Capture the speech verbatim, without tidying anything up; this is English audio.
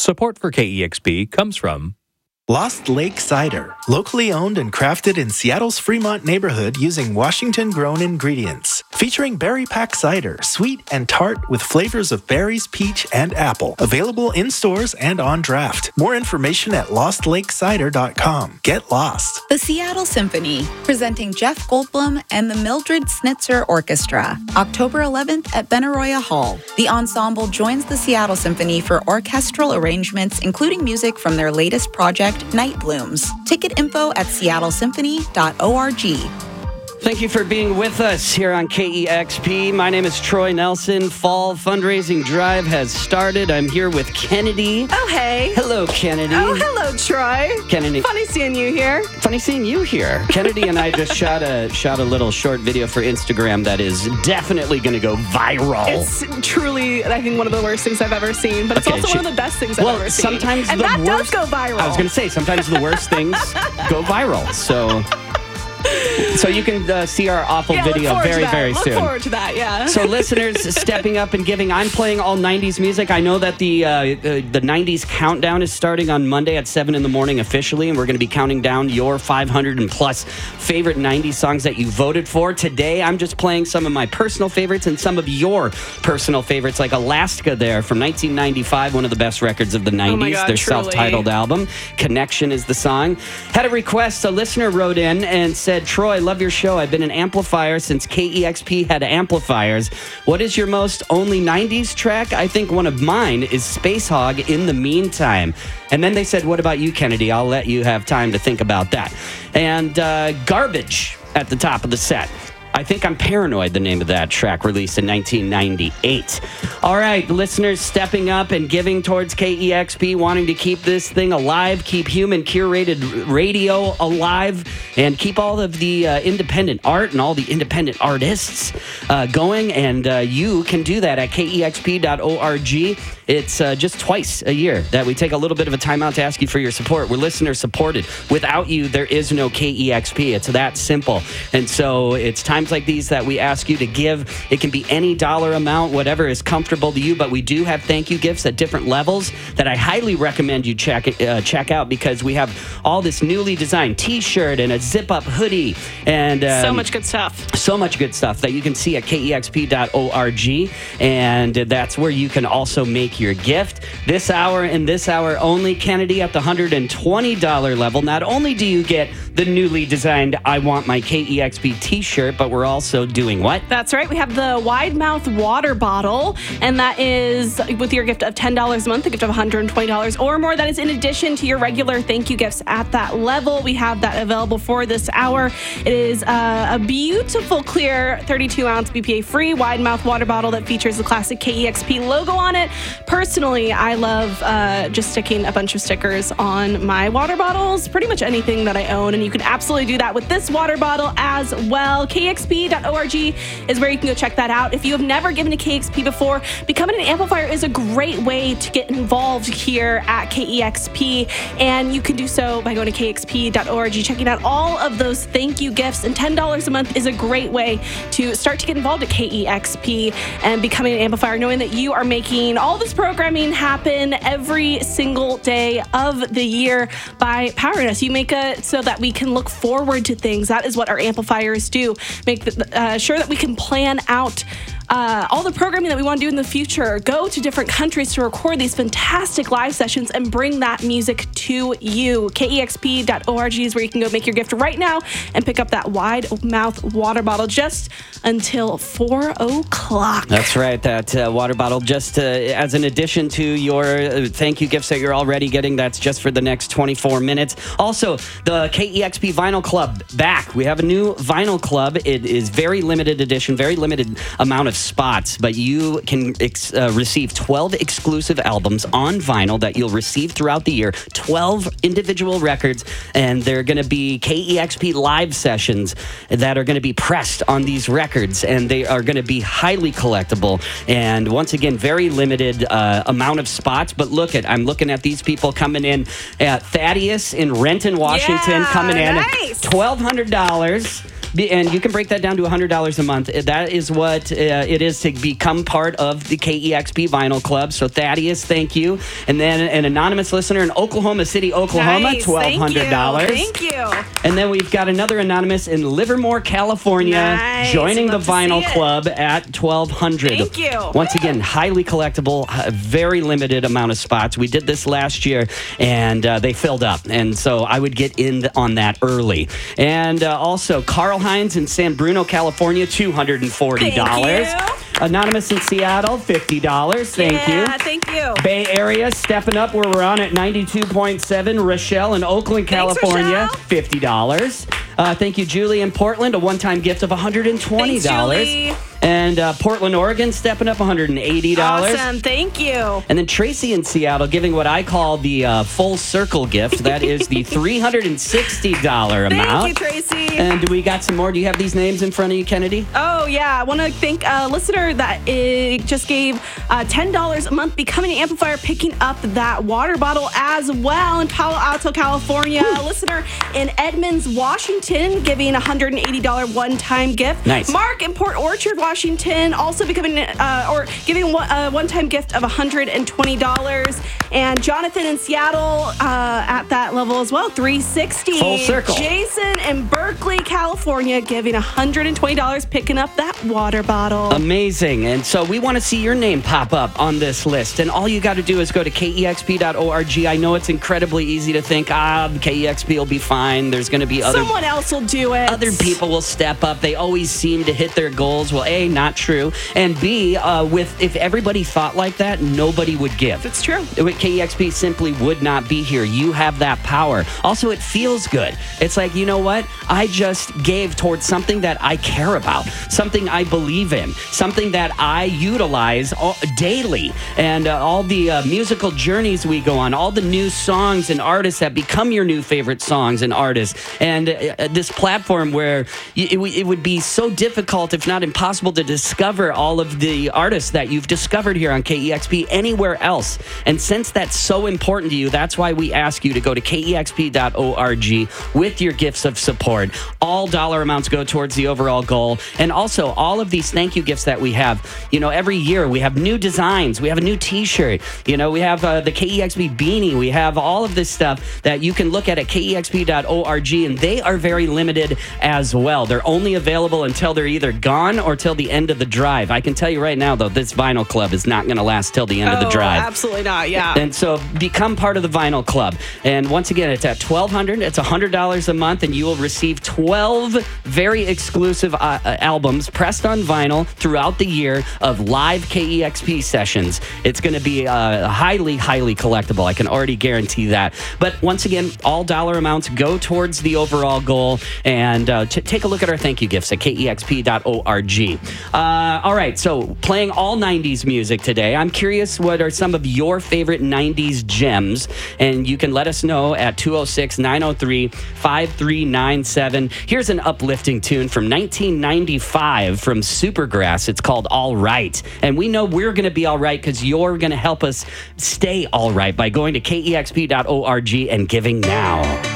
Support for K E X P comes from Lost Lake Cider, locally owned and crafted in Seattle's Fremont neighborhood using Washington-grown ingredients. Featuring berry pack cider, sweet and tart with flavors of berries, peach, and apple. Available in stores and on draft. More information at lost lake cider dot com. Get lost. The Seattle Symphony, presenting Jeff Goldblum and the Mildred Snitzer Orchestra, October eleventh at Benaroya Hall. The ensemble joins the Seattle Symphony for orchestral arrangements, including music from their latest project, Night Blooms. Ticket info at seattle symphony dot org. Thank you for being with us here on K E X P. My name is Troy Nelson. Fall fundraising drive has started. I'm here with Kennedy. Oh, hey. Hello, Kennedy. Oh, hello, Troy. Kennedy. Funny seeing you here. Funny seeing you here. Kennedy and I just shot a shot a little short video for Instagram that is definitely going to go viral. It's truly, I think, one of the worst things I've ever seen, but it's Okay, also she- one of the best things well, I've ever seen. sometimes and the that worst, does go viral. I was going to say, sometimes the worst things go viral. So... So you can uh, see our awful yeah, video look very, to that. very look soon. Look forward to that, yeah. So listeners stepping up and giving, I'm playing all nineties music. I know that the uh, uh, the nineties countdown is starting on Monday at seven in the morning officially, and we're going to be counting down your five hundred and plus favorite nineties songs that you voted for. Today, I'm just playing some of my personal favorites and some of your personal favorites, like Alaska there from nineteen ninety-five, one of the best records of the nineties. Oh my God, Their truly. self-titled album. Connection is the song. Had a request. A listener wrote in and said, Troy, love your show. I've been an amplifier since K E X P had amplifiers. What is your most only nineties track? I think one of mine is Space Hog, In the Meantime. And then they said, what about you, Kennedy? I'll let you have time to think about that. And uh, Garbage at the top of the set. I think I'm Paranoid, the name of that track, released in nineteen ninety-eight. All right, listeners stepping up and giving towards K E X P, wanting to keep this thing alive, keep human curated radio alive, and keep all of the uh, independent art and all the independent artists uh, going. And uh, you can do that at K E X P dot org. It's uh, just twice a year that we take a little bit of a time out to ask you for your support. We're listener supported. Without you, there is no K E X P. It's that simple. And so it's times like these that we ask you to give. It can be any dollar amount, whatever is comfortable to you, but we do have thank you gifts at different levels that I highly recommend you check uh, check out, because we have all this newly designed t-shirt and a zip-up hoodie and um, so much good stuff. So much good stuff that you can see at K E X P dot org, and that's where you can also make your gift. This hour and this hour only, Kennedy, at the one hundred twenty dollars level, not only do you get the newly designed I Want My K E X P t-shirt, but we're also doing what? That's right. We have the Wide Mouth water bottle, and that is with your gift of ten dollars a month, a gift of one hundred twenty dollars or more. That is in addition to your regular thank you gifts at that level. We have that available for this hour. It is uh, a beautiful, clear thirty-two ounce B P A-free Wide Mouth water bottle that features the classic K E X P logo on it. Personally, I love uh, just sticking a bunch of stickers on my water bottles, pretty much anything that I own, and you can absolutely do that with this water bottle as well. K E X P dot org is where you can go check that out. If you have never given to K E X P before, becoming an amplifier is a great way to get involved here at K E X P, and you can do so by going to K E X P dot org, checking out all of those thank you gifts, and ten dollars a month is a great way to start to get involved at K E X P and becoming an amplifier, knowing that you are making all this programming happen every single day of the year by powering us. You make it so that we can look forward to things. That is what our amplifiers do. Make the, uh, sure that we can plan out Uh, all the programming that we want to do in the future, go to different countries to record these fantastic live sessions and bring that music to you. K E X P dot org is where you can go make your gift right now and pick up that Wide Mouth water bottle just until four o'clock. That's right. That uh, water bottle, just uh, as an addition to your uh, thank you gifts that you're already getting, that's just for the next twenty-four minutes. Also, the K E X P Vinyl Club back. We have a new vinyl club. It is very limited edition, very limited amount of spots, but you can ex- uh, receive twelve exclusive albums on vinyl that you'll receive throughout the year, twelve individual records, and they're going to be K E X P live sessions that are going to be pressed on these records, and they are going to be highly collectible, and once again, very limited uh, amount of spots. But look at, I'm looking at these people coming in. Uh, Thaddeus in Renton, Washington, Yeah, coming in nice. at twelve hundred dollars. Be- And you can break that down to one hundred dollars a month. That is what uh, it is to become part of the K E X P Vinyl Club. So, Thaddeus, thank you. And then an anonymous listener in Oklahoma City, Oklahoma, Nice. twelve hundred dollars. Thank you. Thank you. And then we've got another anonymous in Livermore, California, Nice. joining the Love to Vinyl see it. Club at twelve hundred. Thank you. Once again, highly collectible, uh, very limited amount of spots. We did this last year, and uh, they filled up. And so I would get in on that early. And uh, also, Carl Hines in San Bruno, California, two hundred forty dollars. Thank you. Anonymous in Seattle, fifty dollars. Thank yeah, you. thank you. Bay Area stepping up where we're on at ninety-two point seven. Rochelle in Oakland, Thanks, California, Rochelle. fifty dollars. Uh, thank you, Julie in Portland, a one-time gift of one hundred twenty dollars. Thanks, Julie. And uh, Portland, Oregon, stepping up one hundred eighty dollars. Awesome. Thank you. And then Tracy in Seattle giving what I call the uh, full circle gift. That is the three hundred sixty dollars amount. Thank you, Tracy. And do we got some more? Do you have these names in front of you, Kennedy? Oh, yeah. I want to thank a listener that uh, just gave uh, ten dollars a month, becoming an amplifier, picking up that water bottle as well in Palo Alto, California. A listener in Edmonds, Washington, giving a one hundred eighty dollars one-time gift. Nice. Mark in Port Orchard, Washington, also becoming uh, or giving one, a one-time gift of one hundred twenty dollars. And Jonathan in Seattle uh, at that level as well, three hundred sixty dollars. Full circle. Jason in Berkeley, California, giving one hundred twenty dollars, picking up that water bottle. Amazing. And so we want to see your name pop up on this list. And all you got to do is go to K E X P dot org. I know it's incredibly easy to think, ah, K E X P will be fine. There's going to be other... Someone else will do it. Other people will step up. They always seem to hit their goals. Well, A, not true. And B, uh, with if everybody thought like that, nobody would give. It's true. K E X P simply would not be here. You have that power. Also, it feels good. It's like, you know what? I just gave towards something that I care about, something I believe in, something that I utilize all, daily. And uh, all the uh, musical journeys we go on, all the new songs and artists that become your new favorite songs and artists. And uh, this platform where y- it, w- it would be so difficult, if not impossible, to discover all of the artists that you've discovered here on K E X P anywhere else. And since that's so important to you, that's why we ask you to go to K E X P dot org with your gifts of support. All dollar amounts go towards the overall goal. And also, all of these thank you gifts that we have, you know, every year we have new designs. We have a new t-shirt. You know, we have uh, the K E X P beanie. We have all of this stuff that you can look at at K E X P dot org, and they are very limited as well. They're only available until they're either gone or till the end of the drive. I can tell you right now, though, this vinyl club is not going to last till the end of the Oh, drive. absolutely not. Yeah. And so become part of the Vinyl Club. And once again, it's at twelve hundred dollars. It's one hundred dollars a month, and you will receive twelve very exclusive uh, albums pressed on vinyl throughout the year of live K E X P sessions. It's going to be uh, highly, highly collectible. I can already guarantee that. But once again, all dollar amounts go towards the overall goal. And uh, t- take a look at our thank you gifts at K E X P dot org. Uh, all right, so playing all nineties music today. I'm curious, what are some of your favorite nineties gems? And you can let us know at two oh six, nine oh three, five three nine seven. Here's an uplifting tune from nineteen ninety-five from Supergrass. It's called All Right. And we know we're going to be all right because you're going to help us stay all right by going to K E X P dot org and giving now.